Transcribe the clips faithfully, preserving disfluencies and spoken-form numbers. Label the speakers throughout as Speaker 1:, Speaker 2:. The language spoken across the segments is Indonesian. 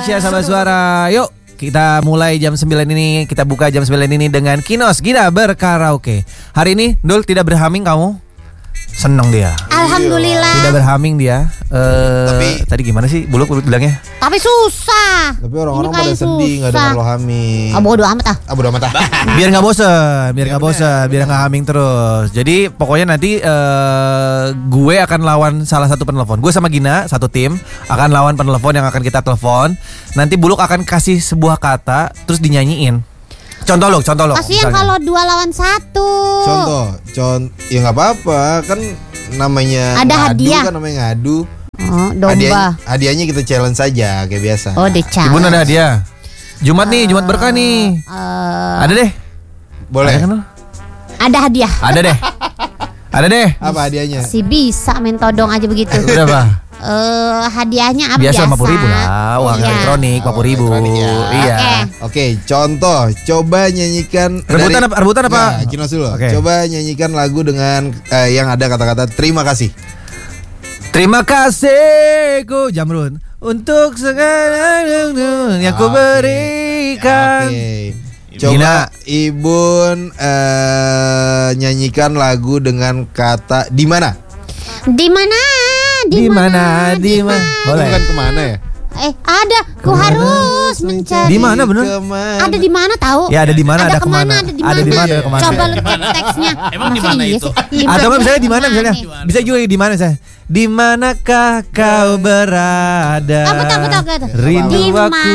Speaker 1: Indonesia, sahabat suara. Yuk kita mulai jam sembilan ini. Kita buka jam sembilan ini dengan Kinos Gina berkaraoke. Hari ini Dul tidak berhaming kamu? Seneng dia.
Speaker 2: Alhamdulillah.
Speaker 1: Tidak berhaming dia. Uh,
Speaker 3: Tapi
Speaker 1: tadi gimana sih Buluk bilangnya?
Speaker 2: Tapi susah.
Speaker 3: Tapi orang-orang pada sedih nggak dengar lo hamil.
Speaker 2: Ah, bodo amat ah.
Speaker 3: Ah bodo amat ah.
Speaker 1: Biar nggak bosen, biar nggak bosen, biar nggak haming terus. Jadi pokoknya nanti uh, gue akan lawan salah satu penelpon. Gue sama Gina satu tim akan lawan penelpon yang akan kita telepon. Nanti Buluk akan kasih sebuah kata terus dinyanyiin. Contoh lo, contoh lo.
Speaker 2: Kasian kalau dua lawan satu.
Speaker 3: Contoh, contoh, ya nggak apa-apa kan namanya
Speaker 2: ada
Speaker 3: ngadu,
Speaker 2: hadiah
Speaker 3: kan namanya ngadu.
Speaker 2: Oh, domba.
Speaker 3: Hadiah, hadiahnya kita challenge saja kayak biasa.
Speaker 2: Oh, dechallenge.
Speaker 1: Ibu ada hadiah. Jumat uh, nih, Jumat berkah nih.
Speaker 2: Uh,
Speaker 1: ada deh.
Speaker 3: Boleh.
Speaker 1: Ada, kan,
Speaker 2: ada hadiah.
Speaker 1: Ada deh. Ada deh.
Speaker 3: Apa hadiahnya?
Speaker 2: Si bisa main todong aja begitu.
Speaker 1: Berapa?
Speaker 2: Eh uh, hadiahnya apa
Speaker 1: biasa?
Speaker 2: biasa?
Speaker 1: lima puluh ribu lah, uang
Speaker 2: iya.
Speaker 1: elektronik lima puluh ribu.
Speaker 3: Ya.
Speaker 1: Iya.
Speaker 2: Oke,
Speaker 3: okay. okay, contoh, coba nyanyikan.
Speaker 1: Rebutan
Speaker 3: dari,
Speaker 1: apa? Rebutan apa?
Speaker 3: Nah, Kinos dulu.
Speaker 1: Okay.
Speaker 3: Coba nyanyikan lagu dengan uh, yang ada kata-kata terima kasih.
Speaker 1: Terima kasih ku Jamrun untuk segala yang ku berikan.
Speaker 3: Oke. Okay. Coba Gina. Ibun uh, nyanyikan lagu dengan kata di mana?
Speaker 2: Di mana?
Speaker 1: Di mana? Di mana?
Speaker 3: Boleh. Bukan kemana ya?
Speaker 2: Eh, ada. Ku kemana? Harus mencari.
Speaker 1: Di mana bener?
Speaker 3: Kemana?
Speaker 2: Ada di mana tahu?
Speaker 1: Ya ada di mana?
Speaker 2: Ada,
Speaker 1: ada
Speaker 2: kemana?
Speaker 1: kemana?
Speaker 2: Ada di
Speaker 1: ada di mana?
Speaker 2: mana?
Speaker 1: Kemana?
Speaker 2: Coba lu cek teksnya.
Speaker 4: Emang di mana itu?
Speaker 1: Atau nggak misalnya di mana misalnya? Bisa juga di mana saya? Di manakah kau berada?
Speaker 2: Apa tahu betul betul.
Speaker 1: Rindu aku.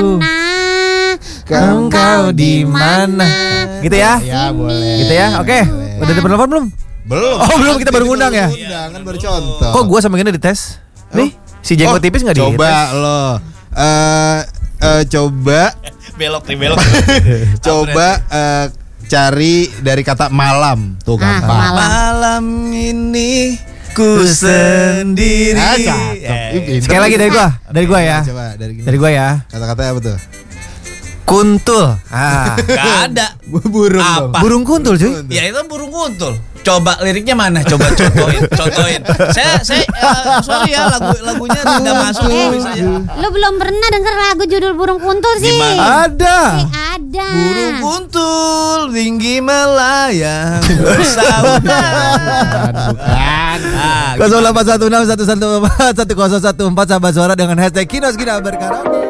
Speaker 1: Engkau di mana? Gitu ya?
Speaker 3: Ya boleh.
Speaker 1: Gitu ya? Oke. Udah ada penelpon belum?
Speaker 3: Belum.
Speaker 1: Oh belum, kita baru ngundang ya?
Speaker 3: Ngundang kan baru contoh.
Speaker 1: Kok gua sama Gina dites? Nih, si jenggot
Speaker 3: oh,
Speaker 1: tipis nggak dites?
Speaker 3: Coba lo. Uh, uh, coba
Speaker 4: belok nih belok.
Speaker 3: Coba uh, cari dari kata malam. Tuh
Speaker 2: ah,
Speaker 3: gampang.
Speaker 2: Malam.
Speaker 1: Malam ini ku sendiri.
Speaker 3: Ah, cakep.
Speaker 1: Sekali lagi dari gua, dari gua ya.
Speaker 3: Coba dari gini.
Speaker 1: Dari gua ya.
Speaker 3: Kata-katanya apa tuh?
Speaker 1: Kuntul. Ah.
Speaker 4: Gak ada.
Speaker 3: Burung
Speaker 4: Apa?
Speaker 3: dong.
Speaker 1: Burung kuntul cuy.
Speaker 4: Ya itu burung kuntul. Coba liriknya mana? Coba contohin, contohin. Saya saya uh, sorry ya lagu lagunya tidak masuk.
Speaker 2: Eh,
Speaker 4: saya.
Speaker 2: lu belum pernah denger lagu judul Burung Kuntul sih?
Speaker 4: Gimana?
Speaker 1: Ada.
Speaker 2: Eh, ada.
Speaker 4: Burung kuntul tinggi melayang bersaudara.
Speaker 3: Bukan.
Speaker 4: Nah,
Speaker 1: nol delapan satu enam satu satu empat satu nol satu empat sahabat suara dengan hashtag Kinos Gina berkaraoke.